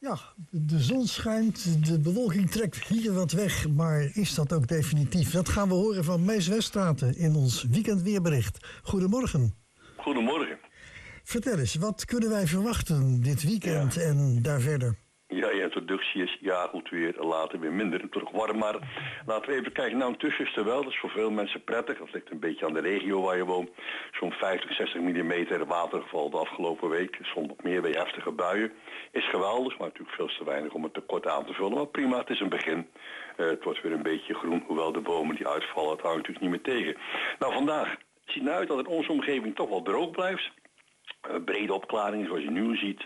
Ja, de zon schijnt, de bewolking trekt hier wat weg, maar is dat ook definitief? Dat gaan we horen van Mees Weststraten in ons weekendweerbericht. Goedemorgen. Goedemorgen. Vertel eens, wat kunnen wij verwachten dit weekend en daar verder? Ja, je introductie is goed weer, later weer minder, terug warm. Maar laten we even kijken. Nou, intussen wel, dat is voor veel mensen prettig. Dat ligt een beetje aan de regio waar je woont. Zo'n 50, 60 mm watergeval de afgelopen week. Soms wat meer bij heftige buien. Is geweldig, maar natuurlijk veel te weinig om het tekort aan te vullen. Maar prima, het is een begin. Het wordt weer een beetje groen, hoewel de bomen die uitvallen, het houdt natuurlijk niet meer tegen. Nou, vandaag ziet het uit dat in onze omgeving toch wel droog blijft. Brede opklaringen, zoals je nu ziet.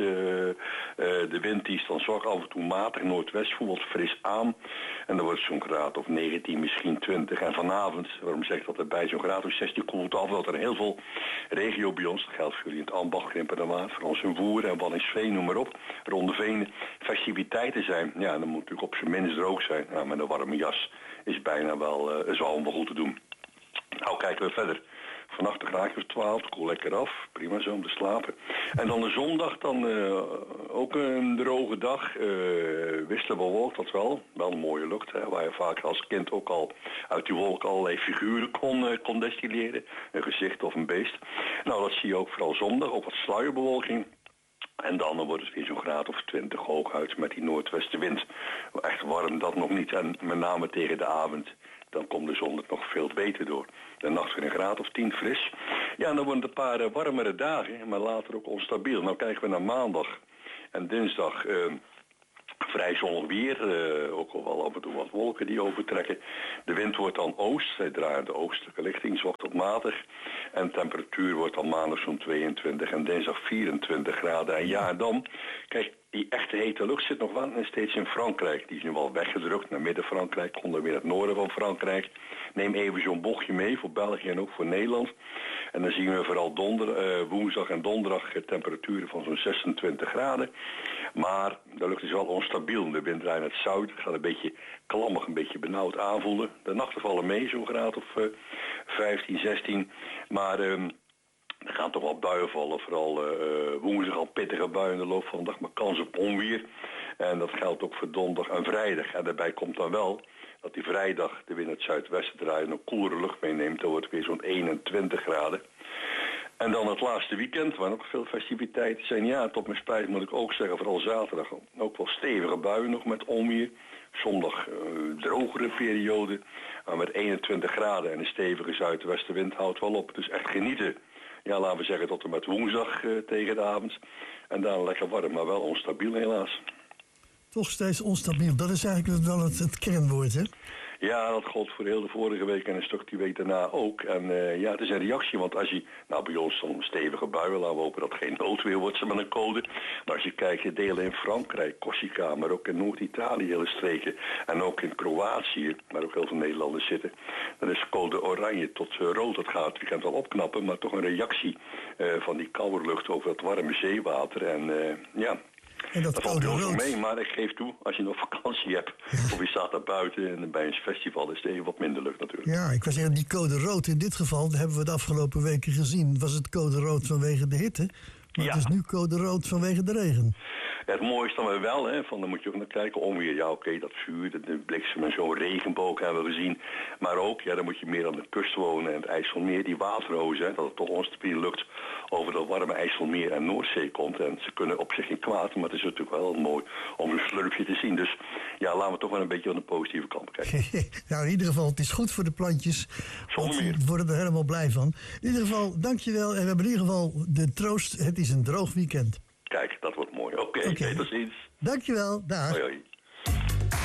De wind die is dan zwak, af en toe matig, noordwest voelt fris aan. En dan wordt het zo'n graad of 19, misschien 20. En vanavond, waarom zeg ik dat erbij, zo'n graad of 16 koelt af. Dat er heel veel regio bij ons, dat geldt voor jullie in het Ambacht, Krimpen-de-Waard, voor ons in Woerden en Waddinxveen, noem maar op. Rondeveen festiviteiten zijn. Ja, dan moet natuurlijk op zijn minst droog zijn. Nou, met een warme jas is bijna wel, is wel goed te doen. Nou, kijken we verder. Vannacht een graadje of 12, het koelt lekker af. Prima zo om te slapen. En dan de zondag, dan ook een droge dag. Wisselen bewolkt, dat wel. Wel een mooie lucht, hè, waar je vaak als kind ook al uit die wolk allerlei figuren kon destilleren. Een gezicht of een beest. Nou, dat zie je ook vooral zondag, ook wat sluierbewolking. En dan wordt het weer zo'n graad of 20 hooguit met die noordwestenwind. Echt warm dat nog niet. En met name tegen de avond. Dan komt de zon er nog veel beter door. De nacht weer een graad of 10 fris. Ja, en dan worden het een paar warmere dagen, maar later ook onstabiel. Nou kijken we naar maandag en dinsdag. Vrij zonnig weer, ook al wel af en toe wat wolken die overtrekken. De wind wordt dan oost, zij draaien de oostelijke richting, zwak tot matig. En de temperatuur wordt dan maandag zo'n 22 en dinsdag 24 graden. En ja, dan, kijk, die echte hete lucht zit nog wel steeds in Frankrijk. Die is nu wel weggedrukt naar midden-Frankrijk, komt dan weer het noorden van Frankrijk. Neem even zo'n bochtje mee voor België en ook voor Nederland. En dan zien we vooral woensdag en donderdag temperaturen van zo'n 26 graden. Maar de lucht is wel onstabiel. De wind draait naar het zuiden, gaat een beetje klammig, een beetje benauwd aanvoelen. De nachten vallen mee, zo'n graad of 15, 16. Maar er gaan toch wel buien vallen, vooral woensdag al pittige buien in de loop van de dag, maar kans op onweer. En dat geldt ook voor donderdag en vrijdag. En daarbij komt dan wel dat die vrijdag de wind uit het zuidwesten draait en een koelere lucht meeneemt. Dan wordt het weer zo'n 21 graden. En dan het laatste weekend, waar ook veel festiviteiten zijn. Ja, tot mijn spijt moet ik ook zeggen, vooral zaterdag ook wel stevige buien nog met onweer. Zondag drogere periode, maar met 21 graden en een stevige zuidwestenwind houdt wel op. Dus echt genieten. Ja, laten we zeggen tot en met woensdag tegen de avond. En dan lekker warm, maar wel onstabiel helaas. Toch steeds onstabiel, dat is eigenlijk wel het kernwoord, hè? Ja, dat gold voor heel de vorige week en een stuk die week daarna ook. En ja, het is een reactie, want als je, nou bij ons dan stevige buien, laten we hopen dat het geen noodweer wordt, ze met een code. Maar als je kijkt, delen in Frankrijk, Corsica, maar ook in Noord-Italië, hele streken. En ook in Kroatië, waar ook heel veel Nederlanders zitten. Dan is code oranje tot rood. Dat gaat het weekend wel opknappen, maar toch een reactie van die koude lucht over het warme zeewater. En ja... En dat valt heel veel mee, maar ik geef toe, als je nog vakantie hebt of je staat daar buiten en bij een festival is het even wat minder lucht natuurlijk. Ja, ik wou zeggen, die code rood in dit geval, dat hebben we de afgelopen weken gezien. Was het code rood vanwege de hitte, maar ja. Het is nu code rood vanwege de regen. Ja, het mooie is dan weer wel, hè, van dan moet je ook naar kijken, onweer, ja oké, dat vuur, de bliksem en zo'n regenboog hebben we gezien. Maar ook, ja, dan moet je meer aan de kust wonen en het IJsselmeer, die waterhozen, dat het toch onstabiel lucht over dat warme IJsselmeer en Noordzee komt. En ze kunnen op zich geen kwaad, maar het is natuurlijk wel mooi om een slurpje te zien. Dus ja, laten we toch wel een beetje aan de positieve kant kijken. Nou, in ieder geval, het is goed voor de plantjes. Zonder meer. We worden er helemaal blij van. In ieder geval, dankjewel. En we hebben in ieder geval de troost, het is een droog weekend. Kijk, dat wordt mooi. Oké, tot ziens. Dankjewel, dag. Hoi, hoi.